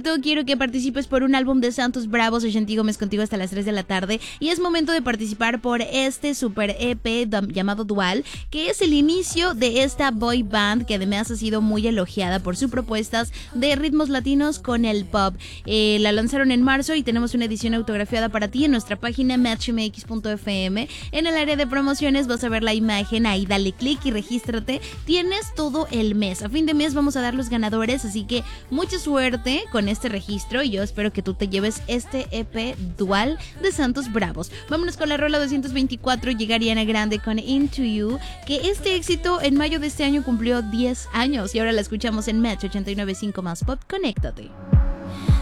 corto, quiero que participes por un álbum de Santos Bravos. Ocean Gómez contigo hasta las 3 de la tarde. Y es momento de participar por este super EP llamado Dual, que es el inicio de esta boy band que además ha sido muy elogiada por sus propuestas de ritmos latinos con el pop. La lanzaron en marzo y tenemos una edición autografiada para ti en nuestra página matchmx.fm. En el área de promociones vas a ver la imagen, ahí dale clic y regístrate. Tienes todo el mes. A fin de mes vamos a dar los ganadores, así que mucha suerte con este registro y yo espero que tú te lleves este EP Dual de Santos Bravos. Vámonos con la rola 224, llega Ariana Grande con Into You, que este éxito en mayo de este año cumplió 10 años y ahora la escuchamos en Match 89.5 más Pop. Conéctate.